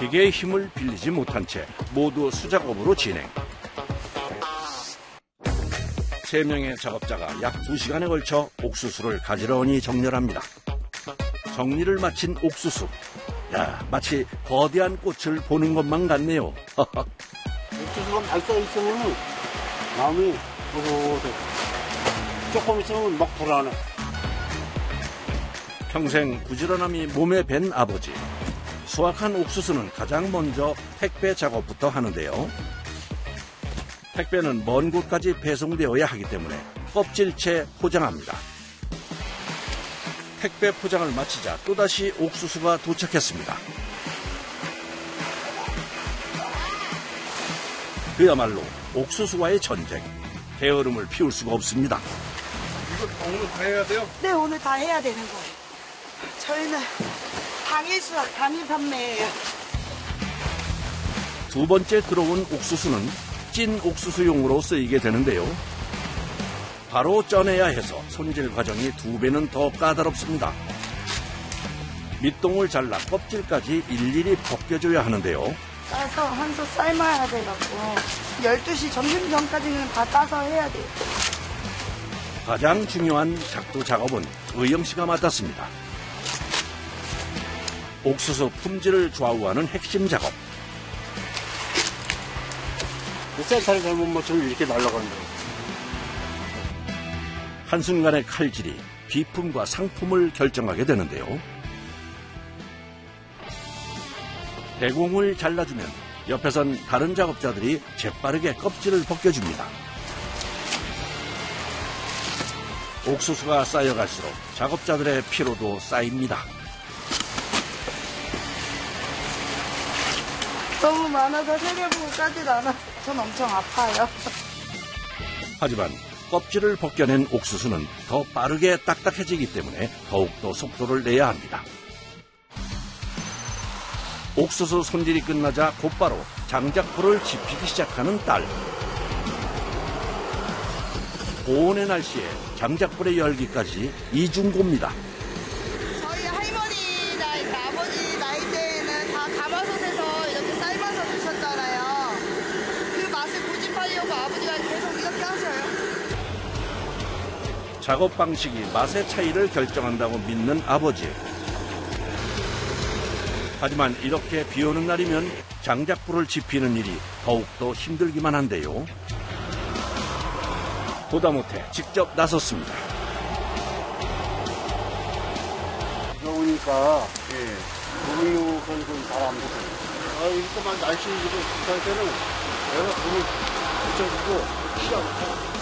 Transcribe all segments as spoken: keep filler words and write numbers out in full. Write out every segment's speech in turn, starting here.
기계의 힘을 빌리지 못한 채 모두 수작업으로 진행. 세 명의 작업자가 약 두 시간에 걸쳐 옥수수를 가지런히 정렬합니다. 정리를 마친 옥수수. 야, 마치 거대한 꽃을 보는 것만 같네요. 옥수수가 발사 있으면 마음이 무서워서 조금 있으면 막 불안해. 평생 부지런함이 몸에 밴 아버지. 수확한 옥수수는 가장 먼저 택배 작업부터 하는데요. 택배는 먼 곳까지 배송되어야 하기 때문에 껍질째 포장합니다. 택배 포장을 마치자 또다시 옥수수가 도착했습니다. 그야말로 옥수수와의 전쟁. 게으름을 피울 수가 없습니다. 이거 오늘 다 해야 돼요? 네, 오늘 다 해야 되는 거예요. 저희는 당일 수확, 당일 판매예요. 두 번째 들어온 옥수수는 찐 옥수수용으로 쓰이게 되는데요. 바로 쪄내야 해서 손질 과정이 두 배는 더 까다롭습니다. 밑동을 잘라 껍질까지 일일이 벗겨줘야 하는데요. 따서 한 솥 삶아야 돼갖고 열두 시 점심 전까지는 다 따서 해야 돼요. 가장 중요한 작두 작업은 의영 씨가 맡았습니다. 옥수수 품질을 좌우하는 핵심 작업. 센터를 잘못 맞추면 이렇게 날아간다. 한순간의 칼질이 비품과 상품을 결정하게 되는데요. 대공을 잘라주면 옆에선 다른 작업자들이 재빠르게 껍질을 벗겨줍니다. 옥수수가 쌓여갈수록 작업자들의 피로도 쌓입니다. 너무 많아서 세려보고 까질 않아. 전 엄청 아파요. 하지만 껍질을 벗겨낸 옥수수는 더 빠르게 딱딱해지기 때문에 더욱더 속도를 내야 합니다. 옥수수 손질이 끝나자 곧바로 장작불을 지피기 시작하는 딸. 고온의 날씨에 장작불의 열기까지 이중고입니다. 저희 할머니나 이렇게 아버지 나이 때에는 다 가마솥에서 이렇게 삶아서 드셨잖아요. 그 맛을 고집하려고 아버지가 계속 이렇게 하셔요. 작업 방식이 맛의 차이를 결정한다고 믿는 아버지. 하지만 이렇게 비 오는 날이면 장작불을 지피는 일이 더욱더 힘들기만 한데요. 보다 못해 직접 나섰습니다. 그러니까 무릎 건좀 잘 안 붙어요. 아, 이거만 날씨 이거 붙을 때는 내가 불을 붙여주고 시작하고.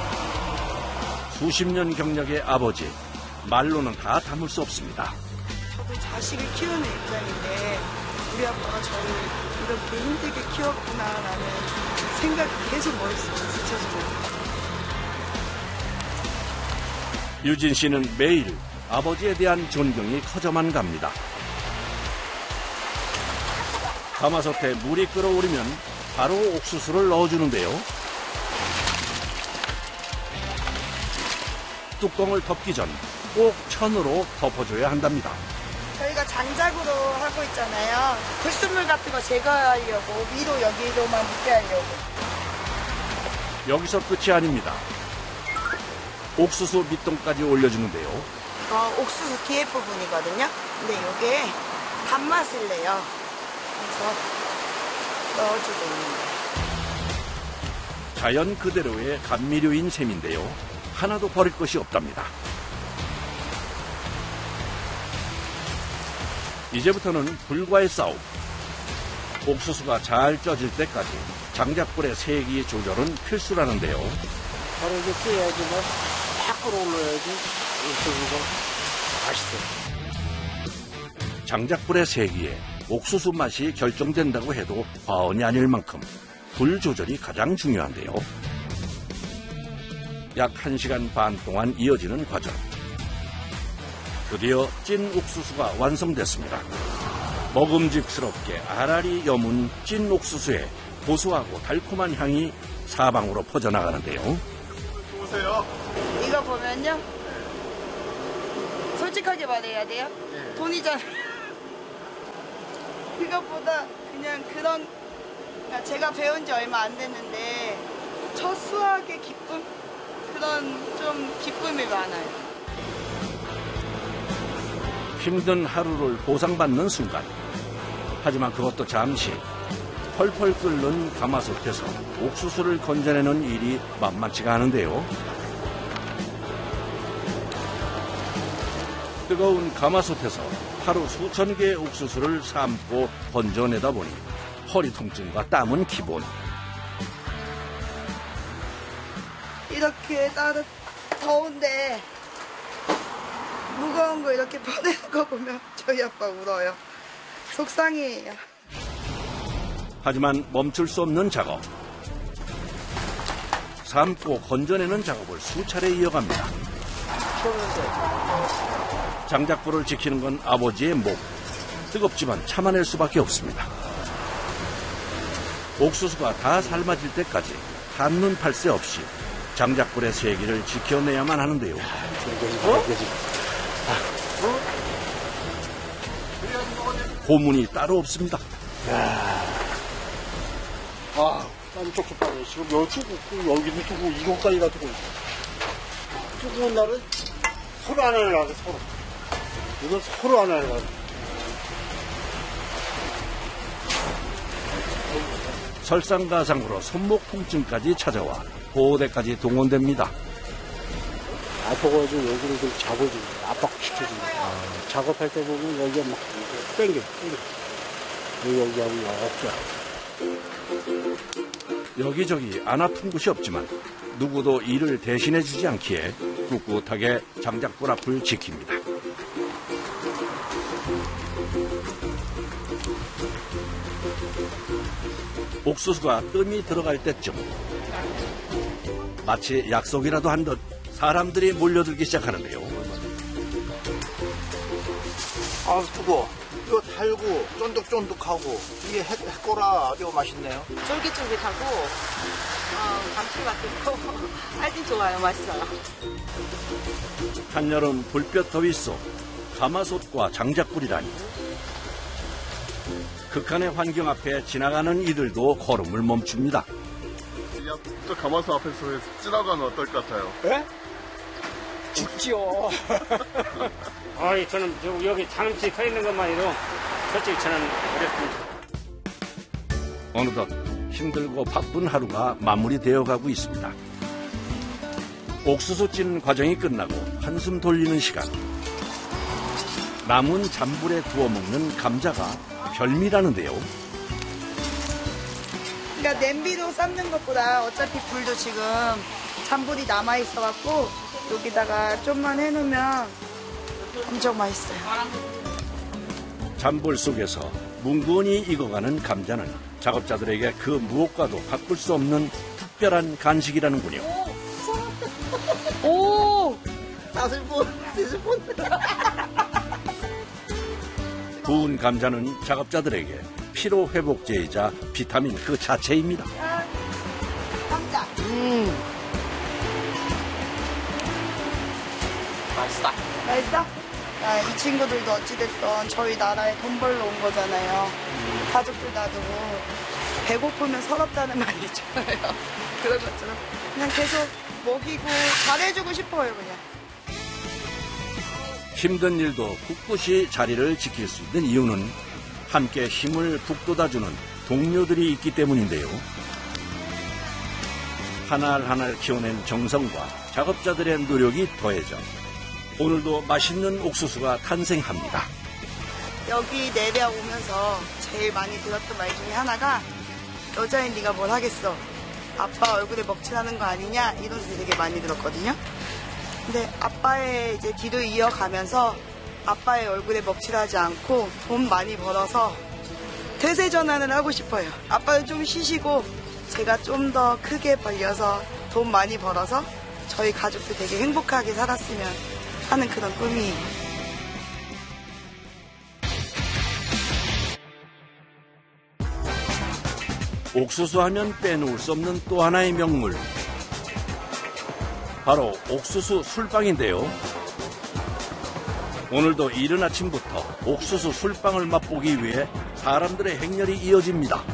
수십 년 경력의 아버지. 말로는 다 담을 수 없습니다. 저도 자식을 키우는 입장인데 우리 아빠가 저를 이렇게 힘들게 키웠구나라는 생각이 계속 머릿속에 스쳐지네요. 유진 씨는 매일 아버지에 대한 존경이 커져만 갑니다. 가마솥에 물이 끓어오르면 바로 옥수수를 넣어주는데요. 뚜껑을 덮기 전 꼭 천으로 덮어줘야 한답니다. 저희가 장작으로 하고 있잖아요. 불순물 같은 거 제거하려고 위로 여기로만 묻게 하려고. 여기서 끝이 아닙니다. 옥수수 밑동까지 올려주는데요. 어, 옥수수 뒤에 부분이거든요. 근데 이게 단맛을 내요. 그래서 넣어주고 있는 거예요. 자연 그대로의 감미료인 셈인데요. 하나도 버릴 것이 없답니다. 이제부터는 불과의 싸움. 옥수수가 잘 쪄질 때까지 장작불의 세기 조절은 필수라는데요. 바로 이제 써야지만 팍 끓어올라야지 옥수수가 맛있어. 장작불의 세기에 옥수수 맛이 결정된다고 해도 과언이 아닐 만큼 불 조절이 가장 중요한데요. 약 한 시간 반 동안 이어지는 과정. 드디어 찐 옥수수가 완성됐습니다. 먹음직스럽게 알알이 여문 찐 옥수수에 고소하고 달콤한 향이 사방으로 퍼져나가는데요. 보세요. 이거 보면요. 솔직하게 말해야 돼요. 돈이잖아요. 그것보다 그냥 그런, 그러니까 제가 배운 지 얼마 안 됐는데 첫 수학의 기쁨? 그런 좀 기쁨이 많아요. 힘든 하루를 보상받는 순간. 하지만 그것도 잠시. 펄펄 끓는 가마솥에서 옥수수를 건져내는 일이 만만치가 않은데요. 뜨거운 가마솥에서 하루 수천 개의 옥수수를 삶고 건져내다 보니 허리 통증과 땀은 기본. 이렇게 따뜻 더운데 무거운 거 이렇게 보내는 거 보면 저희 아빠 울어요. 속상해요. 하지만 멈출 수 없는 작업. 삶고 건져내는 작업을 수차례 이어갑니다. 장작불을 지키는 건 아버지의 목. 뜨겁지만 참아낼 수밖에 없습니다. 옥수수가 다 삶아질 때까지 한눈 팔 새 없이 장작불의 세기를 지켜내야만 하는데요. 고문이 따로 없습니다. 아, 땀 쪽쪽 빠져. 지금 여기 두고, 여기도 두고, 이거까지가 두고. 뜨거운 날은 서로 안 하려고, 서로. 이건 서로 안 하려고. 설상가상으로 손목 통증까지 찾아와 보호대까지 동원됩니다. 아파가지고 여기를 좀 잡아주고, 압박시켜주고. 아, 작업할 때 보면 여기가 막 땡겨, 땡겨. 여기하고 없죠. 여기저기 안 아픈 곳이 없지만 누구도 일을 대신해주지 않기에 꿋꿋하게 장작불 앞을 지킵니다. 옥수수가 뜸이 들어갈 때쯤 마치 약속이라도 한 듯 사람들이 몰려들기 시작하는데요. 아, 뜨거워. 이거 달고 쫀득쫀득하고 이게 해, 해꼬라 아주 맛있네요. 쫄깃쫄깃하고 어, 감칠맛도 있고 하여튼 좋아요. 맛있어요. 한여름 불볕 더위 속 가마솥과 장작불이라니. 극한의 환경 앞에 지나가는 이들도 걸음을 멈춥니다. 저 가마솥 앞에서 지나가면 어떨 것 같아요? 예? 죽지요. 아이, 저는 저 여기 잠시 서 있는 것만으로 솔직히 저는 어렵습니다. 어느덧 힘들고 바쁜 하루가 마무리되어 가고 있습니다. 옥수수 찌는 과정이 끝나고 한숨 돌리는 시간. 남은 잔불에 구워 먹는 감자가 별미라는데요. 그러니까 냄비로 삶는 것보다 어차피 불도 지금 잔불이 남아 있어갖고 여기다가 좀만 해놓으면 엄청 맛있어요. 잔불 속에서 뭉근히 익어가는 감자는 작업자들에게 그 무엇과도 바꿀 수 없는 특별한 간식이라는군요. 오! 다섯 분, 다섯 분. 구운 감자는 작업자들에게 피로 회복제이자 비타민 그 자체입니다. 감자. 음. 맛있다. 맛있어? 아, 이 친구들도 어찌됐든 저희 나라에 돈 벌러 온 거잖아요. 가족들 놔두고 배고프면 서럽다는 말이 있잖아요. 그런 것처럼 그냥 계속 먹이고 잘해주고 싶어요, 그냥. 힘든 일도 꿋꿋이 자리를 지킬 수 있는 이유는 함께 힘을 북돋아주는 동료들이 있기 때문인데요. 한 알 한 알 키워낸 정성과 작업자들의 노력이 더해져 오늘도 맛있는 옥수수가 탄생합니다. 여기 내려오면서 제일 많이 들었던 말 중에 하나가 여자인 네가 뭘 하겠어. 아빠 얼굴에 먹칠하는 거 아니냐 이런 소리 되게 많이 들었거든요. 근데 아빠의 이제 뒤를 이어가면서 아빠의 얼굴에 먹칠하지 않고 돈 많이 벌어서 대세 전환을 하고 싶어요. 아빠는 좀 쉬시고 제가 좀 더 크게 벌려서 돈 많이 벌어서 저희 가족들 되게 행복하게 살았으면 하는 그런 꿈이에요. 옥수수 하면 빼놓을 수 없는 또 하나의 명물. 바로 옥수수 술빵인데요. 오늘도 이른 아침부터 옥수수 술빵을 맛보기 위해 사람들의 행렬이 이어집니다.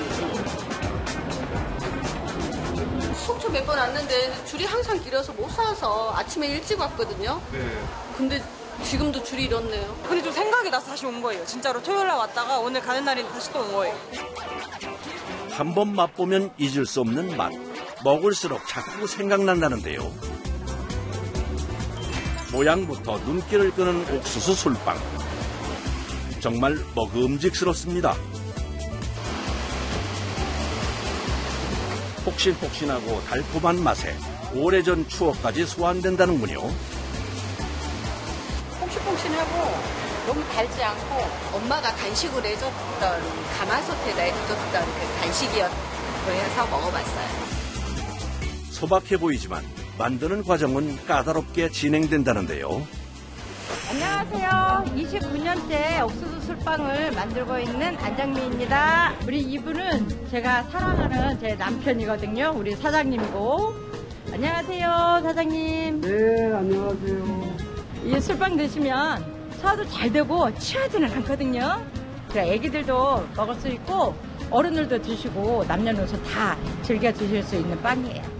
속초 몇 번 왔는데 줄이 항상 길어서 못 사서 아침에 일찍 왔거든요. 네. 근데 지금도 줄이 이렇네요. 근데 좀 생각이 나서 다시 온 거예요. 진짜로 토요일 날 왔다가 오늘 가는 날인데 다시 또 온 거예요. 한 번 맛보면 잊을 수 없는 맛. 먹을수록 자꾸 생각난다는데요. 모양부터 눈길을 끄는 옥수수 술빵. 정말 먹음직스럽습니다. 폭신폭신하고 달콤한 맛에 오래전 추억까지 소환된다는군요. 폭신폭신하고 너무 달지 않고 엄마가 간식으로 해줬던 가마솥에다 해줬던 그 간식이었고 해서 먹어봤어요. 소박해 보이지만 만드는 과정은 까다롭게 진행된다는데요. 안녕하세요. 이십구 년째 옥수수 술빵을 만들고 있는 안정미입니다. 우리 이분은 제가 사랑하는 제 남편이거든요. 우리 사장님이고. 안녕하세요, 사장님. 네, 안녕하세요. 이 술빵 드시면 소화도 잘 되고 취하지는 않거든요. 그래서 애기들도 먹을 수 있고 어른들도 드시고 남녀노소 다 즐겨 드실 수 있는 빵이에요.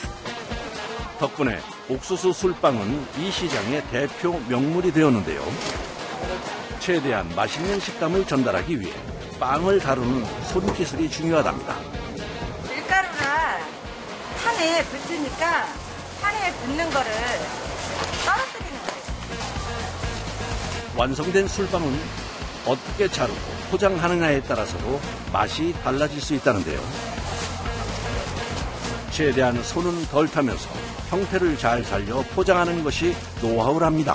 덕분에 옥수수 술빵은 이 시장의 대표 명물이 되었는데요. 최대한 맛있는 식감을 전달하기 위해 빵을 다루는 손기술이 중요하답니다. 밀가루가 판에 붙으니까 판에 붙는 거를 떨어뜨리는 거예요. 완성된 술빵은 어떻게 자르고 포장하느냐에 따라서도 맛이 달라질 수 있다는데요. 최대한 손은 덜 타면서 형태를 잘 살려 포장하는 것이 노하우랍니다.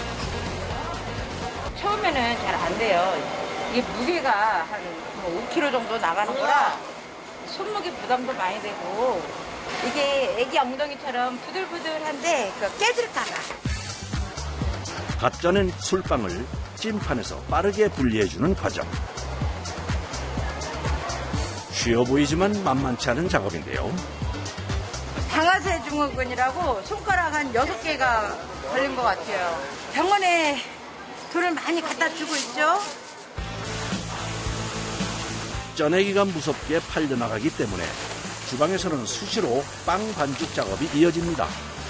처음에는 잘 안 돼요. 이게 무게가 한 오 킬로그램 정도 나가는 거라 손목에 부담도 많이 되고 이게 애기 엉덩이처럼 부들부들한데 그 깨질까 봐. 갓 쪄낸 술빵을 찜판에서 빠르게 분리해주는 과정. 쉬워 보이지만 만만치 않은 작업인데요. 방아쇠 증후군이라고 손가락 한 여섯 개가 걸린 것 같아요. 병원에 돈을 많이 갖다 주고 있죠. 쪄내기가 무섭게 팔려나가기 때문에 주방에서는 수시로 빵 반죽 작업이 이어집니다.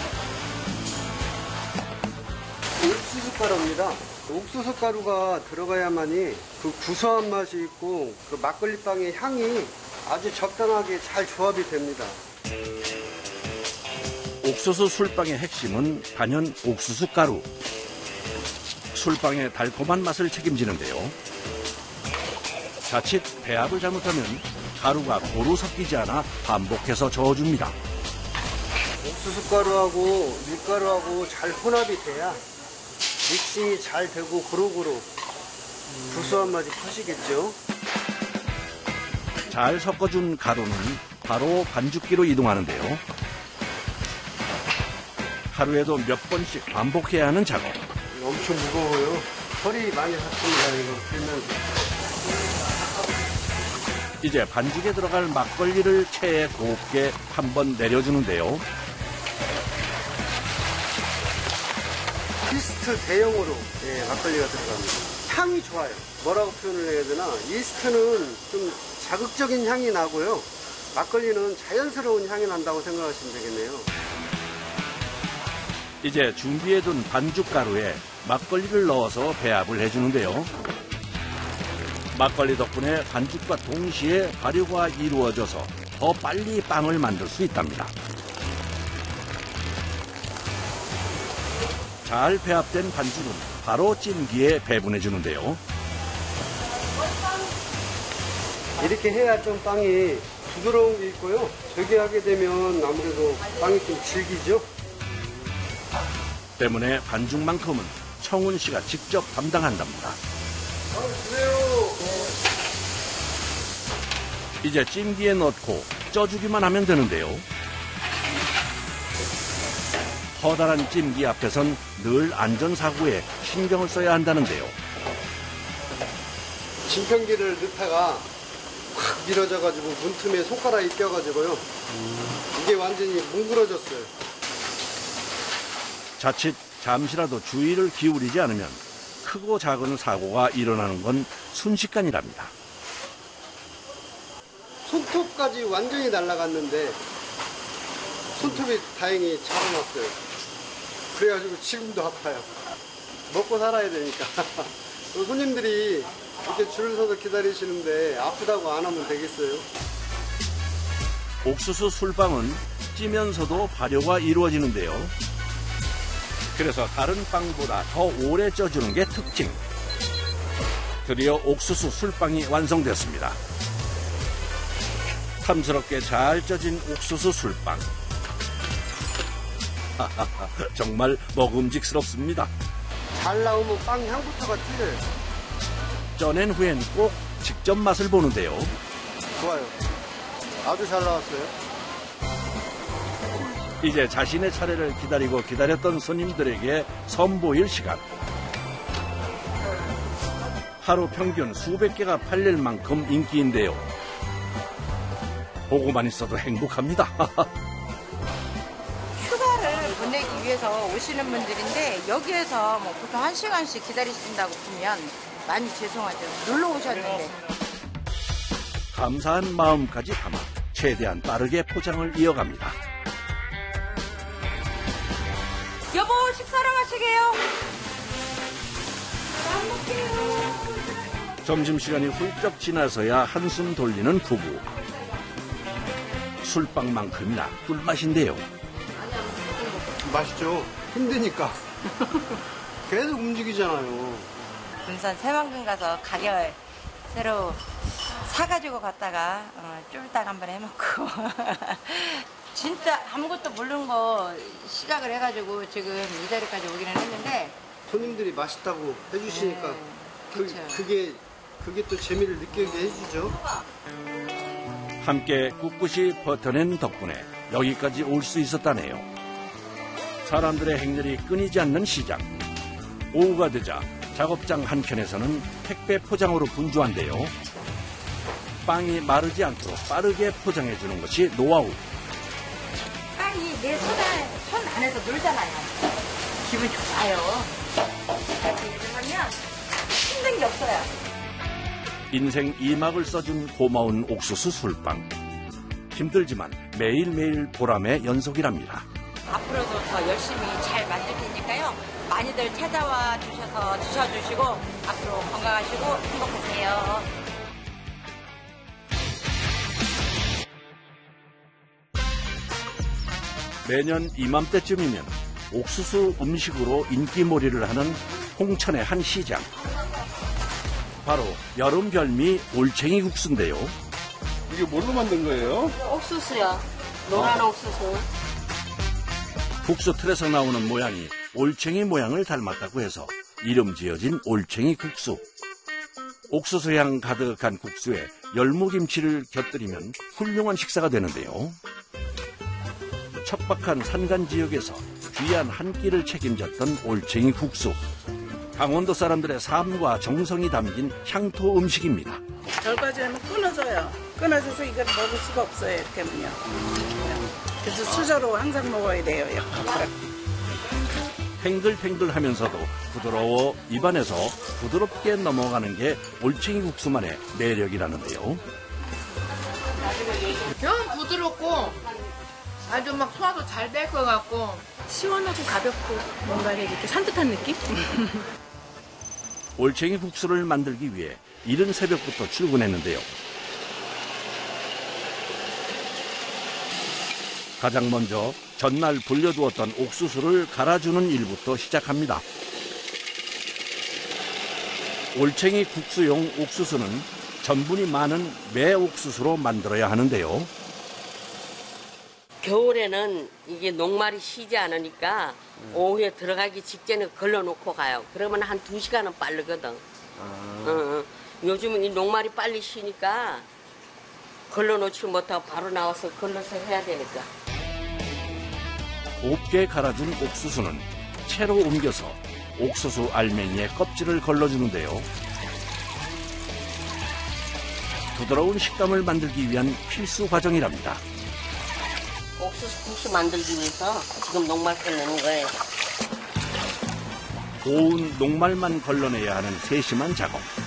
옥수수 가루입니다. 옥수수 가루가 들어가야만이 그 구수한 맛이 있고 그 막걸리 빵의 향이 아주 적당하게 잘 조합이 됩니다. 옥수수 술빵의 핵심은 단연 옥수수 가루. 술빵의 달콤한 맛을 책임지는데요. 자칫 배합을 잘못하면 가루가 고루 섞이지 않아 반복해서 저어줍니다. 옥수수 가루하고 밀가루하고 잘 혼합이 돼야 믹싱이 잘 되고 고루고루 구수한 맛이 퍼지겠죠. 잘 섞어준 가루는 바로 반죽기로 이동하는데요. 하루에도 몇 번씩 반복해야 하는 작업. 엄청 무거워요. 허리 많이 샀습니다. 이거 들면서. 이제 반죽에 들어갈 막걸리를 체에 곱게 한번 내려주는데요. 이스트 대용으로 예, 막걸리가 들어갑니다. 향이 좋아요. 뭐라고 표현을 해야 되나? 이스트는 좀 자극적인 향이 나고요. 막걸리는 자연스러운 향이 난다고 생각하시면 되겠네요. 이제 준비해둔 반죽 가루에 막걸리를 넣어서 배합을 해주는데요. 막걸리 덕분에 반죽과 동시에 발효가 이루어져서 더 빨리 빵을 만들 수 있답니다. 잘 배합된 반죽은 바로 찜기에 배분해 주는데요. 이렇게 해야 좀 빵이 부드러운 게 있고요. 저기 하게 되면 아무래도 빵이 좀 질기죠. 때문에 반죽만큼은 청운 씨가 직접 담당한답니다. 이제 찜기에 넣고 쪄주기만 하면 되는데요. 커다란 찜기 앞에선 늘 안전사고에 신경을 써야 한다는데요. 진평기를 넣다가 확 밀어져가지고 문틈에 손가락이 껴가지고요. 이게 완전히 뭉그러졌어요. 자칫 잠시라도 주의를 기울이지 않으면 크고 작은 사고가 일어나는 건 순식간이랍니다. 손톱까지 완전히 날아갔는데 손톱이 다행히 자라났어요. 그래가지고 지금도 아파요. 먹고 살아야 되니까. 손님들이 이렇게 줄을 서서 기다리시는데 아프다고 안 하면 되겠어요? 옥수수 술빵은 찌면서도 발효가 이루어지는데요. 그래서 다른 빵보다 더 오래 쪄주는 게 특징. 드디어 옥수수 술빵이 완성됐습니다. 탐스럽게 잘 쪄진 옥수수 술빵. 정말 먹음직스럽습니다. 잘 나오면 빵 향부터가 틀려요. 쪄낸 후엔 꼭 직접 맛을 보는데요. 좋아요. 아주 잘 나왔어요. 이제 자신의 차례를 기다리고 기다렸던 손님들에게 선보일 시간. 하루 평균 수백 개가 팔릴 만큼 인기인데요. 보고만 있어도 행복합니다. 휴가를 보내기 위해서 오시는 분들인데 여기에서 뭐 보통 한 시간씩 기다리신다고 보면 많이 죄송하죠. 놀러 오셨는데. 감사한 마음까지 담아 최대한 빠르게 포장을 이어갑니다. 여보, 식사하러 가시게요. 안 먹게요. 점심시간이 훌쩍 지나서야 한숨 돌리는 부부. 술빵만큼이나 꿀맛인데요. 맛있죠? 힘드니까. 계속 움직이잖아요. 군산 새만금 가서 가게 새로 사가지고 갔다가 어, 쫄딱 한번 해먹고 진짜 아무것도 모르는 거 시작을 해가지고 지금 이 자리까지 오기는 했는데 손님들이 맛있다고 해주시니까 네, 그, 그쵸. 그게 그게 또 재미를 느끼게 해주죠. 함께 꿋꿋이 버텨낸 덕분에 여기까지 올 수 있었다네요. 사람들의 행렬이 끊이지 않는 시장. 오후가 되자 작업장 한켠에서는 택배 포장으로 분주한데요. 빵이 마르지 않도록 빠르게 포장해주는 것이 노하우. 빵이 내 손, 안, 손 안에서 놀잖아요. 기분 좋아요. 이렇게 하면 힘든 게 없어요. 인생 이 막을 써준 고마운 옥수수 술빵. 힘들지만 매일매일 보람의 연속이랍니다. 앞으로도 더 열심히 잘 만들 테니까요. 많이들 찾아와 주셔서 드셔주시고 앞으로 건강하시고 행복하세요. 매년 이맘때쯤이면 옥수수 음식으로 인기몰이를 하는 홍천의 한 시장. 바로 여름 별미 올챙이 국수인데요. 이게 뭘로 만든 거예요? 옥수수요. 노란 옥수수. 국수 틀에서 나오는 모양이 올챙이 모양을 닮았다고 해서 이름 지어진 올챙이 국수. 옥수수 향 가득한 국수에 열무김치를 곁들이면 훌륭한 식사가 되는데요. 척박한 산간 지역에서 귀한 한 끼를 책임졌던 올챙이 국수. 강원도 사람들의 삶과 정성이 담긴 향토 음식입니다. 절까지 하면 끊어져요. 끊어져서 이걸 먹을 수가 없어요. 이렇게 하면요. 그래서 수저로 항상 먹어야 돼요. 탱글탱글하면서도 부드러워 입안에서 부드럽게 넘어가는 게 올챙이 국수만의 매력이라는데요. 좀 부드럽고 아주 막 소화도 잘 될 것 같고 시원하고 가볍고 뭔가 이렇게 산뜻한 느낌? 올챙이 국수를 만들기 위해 이른 새벽부터 출근했는데요. 가장 먼저 전날 불려두었던 옥수수를 갈아주는 일부터 시작합니다. 올챙이 국수용 옥수수는 전분이 많은 매옥수수로 만들어야 하는데요. 겨울에는 이게 녹말이 쉬지 않으니까 오후에 들어가기 직전에 걸러놓고 가요. 그러면 한 두 시간은 빠르거든. 아. 어, 어. 요즘은 이 녹말이 빨리 쉬니까 걸러놓지 못하고 바로 나와서 걸러서 해야 되니까. 곱게 갈아준 옥수수는 채로 옮겨서 옥수수 알맹이에 껍질을 걸러주는데요. 부드러운 식감을 만들기 위한 필수 과정이랍니다. 옥수수 국수 만들기 위해서 지금 녹말 끓는 거예요. 고운 녹말만 걸러내야 하는 세심한 작업.